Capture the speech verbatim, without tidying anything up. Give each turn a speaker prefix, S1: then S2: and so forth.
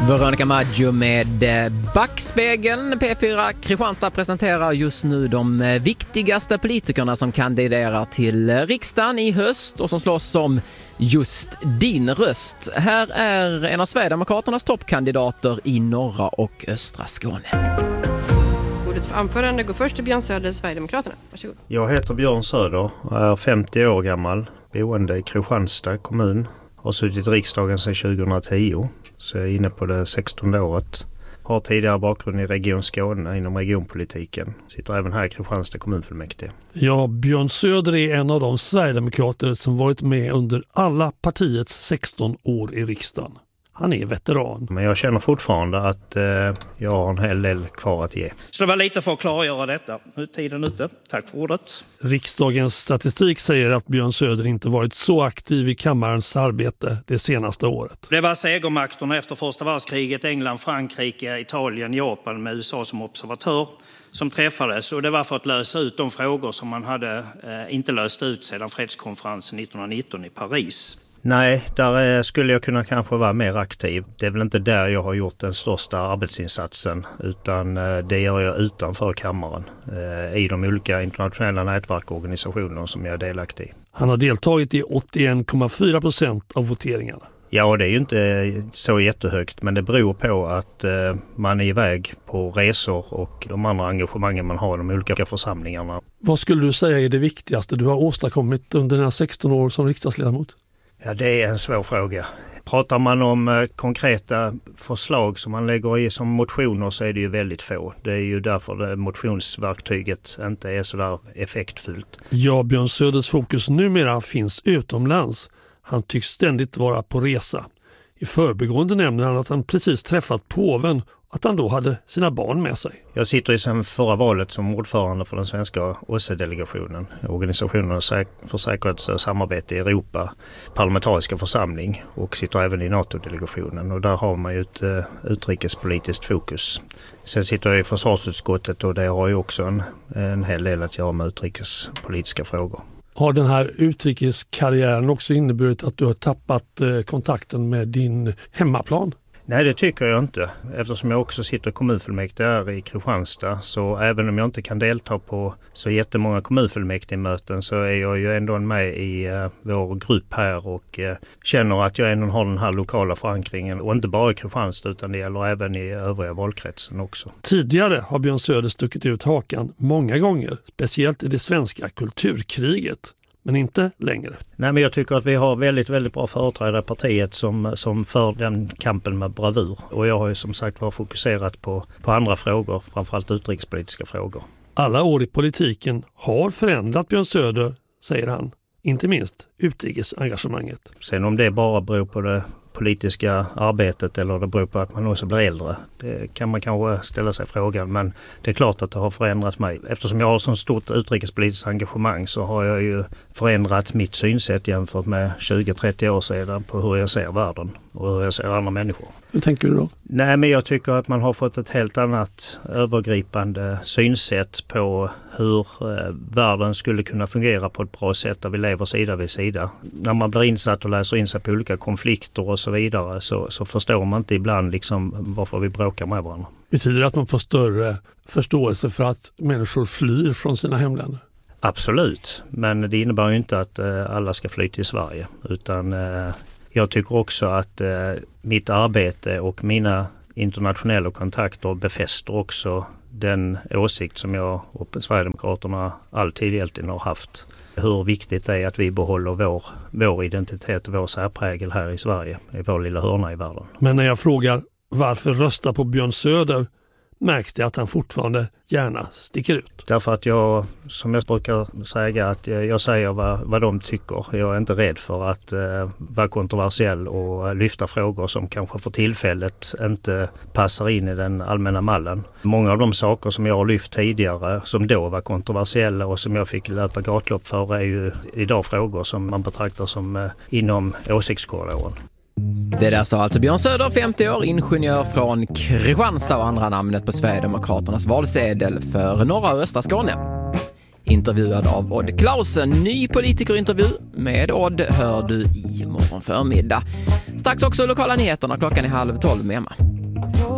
S1: Veronica Maggio med Backspegeln. P fyra Kristianstad presenterar just nu de viktigaste politikerna som kandiderar till riksdagen i höst och som slåss om just din röst. Här är en av Sverigedemokraternas toppkandidater i norra och östra Skåne.
S2: Ordet för anförande går först till Björn Söder, Sverigedemokraterna. Varsågod.
S3: Jag heter Björn Söder och är femtio år gammal, boende i Kristianstad kommun. Har suttit i riksdagen sedan tjugohundratio, så jag är inne på det sextonde året. Har tidigare bakgrund i Region Skåne inom regionpolitiken. Sitter även här i Kristianstad kommunfullmäktige.
S4: Ja, Björn Söder är en av de Sverigedemokrater som varit med under alla partiets sexton år i riksdagen. Han är veteran.
S3: Men jag känner fortfarande att eh, jag har en hel del kvar att ge.
S5: Så det var lite för att klargöra detta. Nu är tiden ute. Tack för ordet.
S4: Riksdagens statistik säger att Björn Söder inte varit så aktiv i kammarens arbete det senaste året.
S5: Det var segermakterna efter första världskriget, England, Frankrike, Italien, Japan med U S A som observatör som träffades. Och det var för att lösa ut de frågor som man hade eh, inte löst ut sedan fredskonferensen nittonhundranitton i Paris.
S3: Nej, där skulle jag kunna kanske vara mer aktiv. Det är väl inte där jag har gjort den största arbetsinsatsen, utan det gör jag utanför kammaren i de olika internationella nätverk och organisationer som jag är delaktig i.
S4: Han har deltagit i åttioen komma fyra procent av voteringarna.
S3: Ja, det är ju inte så jättehögt, men det beror på att man är iväg på resor och de andra engagemangen man har i de olika församlingarna.
S4: Vad skulle du säga är det viktigaste du har åstadkommit under dina sexton år som riksdagsledamot?
S3: Ja, det är en svår fråga. Pratar man om eh, konkreta förslag som man lägger i som motioner så är det ju väldigt få. Det är ju därför det motionsverktyget inte är så där effektfullt.
S4: Ja, Björn Söders fokus numera finns utomlands. Han tycks ständigt vara på resa. I förbigående nämner han att han precis träffat påven och att han då hade sina barn med sig.
S3: Jag sitter i sedan förra valet som ordförande för den svenska O S S E-delegationen, organisationen för säkerhets- och samarbete i Europa, parlamentariska församling, och sitter även i NATO-delegationen, och där har man ju ett uh, utrikespolitiskt fokus. Sen sitter jag i försvarsutskottet och det har ju också en, en hel del att göra med utrikespolitiska frågor.
S4: Har den här utrikeskarriären också inneburit att du har tappat eh, kontakten med din hemmaplan?
S3: Nej, det tycker jag inte. Eftersom jag också sitter i kommunfullmäktige här i Kristianstad, så även om jag inte kan delta på så jättemånga kommunfullmäktigemöten så är jag ju ändå med i uh, vår grupp här och uh, känner att jag ändå har den här lokala förankringen, och inte bara i Kristianstad utan det gäller även i övriga valkretsen också.
S4: Tidigare har Björn Söder stuckit ut hakan många gånger, speciellt i det svenska kulturkriget. Men inte längre.
S3: Nej, men jag tycker att vi har väldigt, väldigt bra företrädare i partiet som, som för den kampen med bravur. Och jag har ju som sagt varit fokuserat på, på andra frågor, framförallt utrikespolitiska frågor.
S4: Alla år i politiken har förändrat Björn Söder, säger han. Inte minst utrikesengagemanget.
S3: Sen om det bara beror på det politiska arbetet eller det beror på att man också blir äldre, det kan man kanske ställa sig frågan, men det är klart att det har förändrat mig. Eftersom jag har så stort utrikespolitiskt engagemang så har jag ju förändrat mitt synsätt jämfört med tjugo till trettio år sedan på hur jag ser världen och hur jag ser andra människor.
S4: Hur tänker du då?
S3: Nej, men jag tycker att man har fått ett helt annat övergripande synsätt på hur eh, världen skulle kunna fungera på ett bra sätt där vi lever sida vid sida. När man blir insatt och läser in sig på olika konflikter och så vidare så, så förstår man inte ibland liksom varför vi bråkar med varandra.
S4: Betyder det att man får större förståelse för att människor flyr från sina hemländer?
S3: Absolut, men det innebär ju inte att eh, alla ska fly till Sverige, utan eh, jag tycker också att eh, mitt arbete och mina internationella kontakter befäster också den åsikt som jag och Sverigedemokraterna alltid egentligen har haft. Hur viktigt det är att vi behåller vår, vår identitet och vår särprägel här i Sverige, i vår lilla hörna i världen.
S4: Men när jag frågar varför rösta på Björn Söder märks det att han fortfarande gärna sticker ut.
S3: Därför att jag, som jag brukar säga, att jag säger vad, vad de tycker. Jag är inte rädd för att eh, vara kontroversiell och lyfta frågor som kanske för tillfället inte passar in i den allmänna mallen. Många av de saker som jag har lyft tidigare, som då var kontroversiella och som jag fick löpa gatlopp för, är ju idag frågor som man betraktar som eh, inom åsiktskorridoren.
S1: Det där sa alltså Björn Söder, femtio år, ingenjör från Kristianstad och andra namnet på Sverigedemokraternas valsedel för norra och östra Skåne. Intervjuad av Odd Klausen. Ny politikerintervju med Odd hör du i morgon förmiddag. Strax också lokala nyheterna, klockan är halv tolv med Emma.